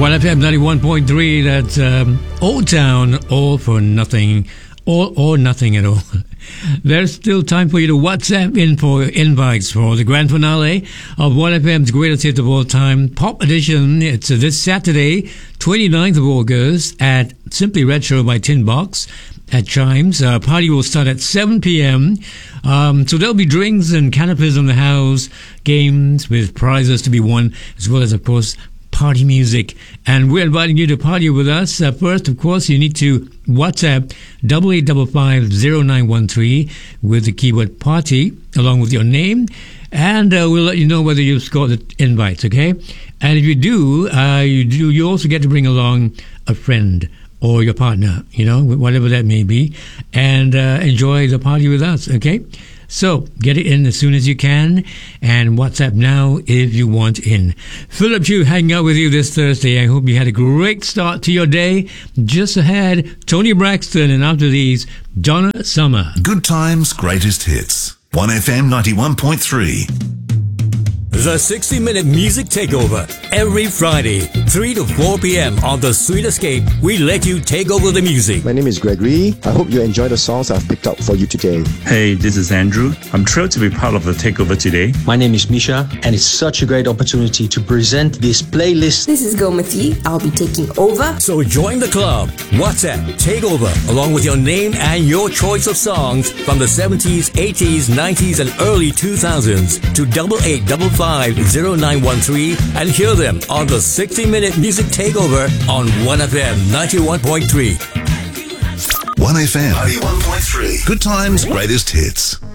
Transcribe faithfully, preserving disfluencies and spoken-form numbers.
one F M ninety-one point three, that's um, Old Town, all for nothing, all or nothing at all. There's still time for you to WhatsApp in for invites for the grand finale of one F M's greatest hits of all time, Pop Edition. It's uh, this Saturday, twenty-ninth of August, at Simply Retro by Tin Box at Chimes. Uh, party will start at seven p.m. Um, so there'll be drinks and canapes in the house, games with prizes to be won, as well as, of course, party music. And we're inviting you to party with us. Uh, first, of course, you need to WhatsApp double eight five five zero nine one three with the keyword party along with your name, and uh, we'll let you know whether you've scored the invites, okay? And if you do, uh, you do, you also get to bring along a friend or your partner, you know, whatever that may be, and uh, enjoy the party with us, okay? So get it in as soon as you can, and WhatsApp now if you want in. Philip Chu hanging out with you this Thursday. I hope you had a great start to your day. Just ahead, Tony Braxton, and after these, Donna Summer. Good times, greatest hits. one F M ninety-one point three. The sixty minute Music Takeover. Every Friday, three to four p.m. on The Sweet Escape, we let you take over the music. My name is Gregory. I hope you enjoy the songs I've picked out for you today. Hey, this is Andrew. I'm thrilled to be part of the takeover today. My name is Misha, and it's such a great opportunity to present this playlist. This is Gomati. I'll be taking over. So join the club. WhatsApp Takeover, along with your name and your choice of songs from the seventies, eighties, nineties, and early two thousands to double eight double five zero nine one three and hear them on the sixty minute Music Takeover on one F M ninety-one point three. one F M ninety-one point three. Good times, greatest hits.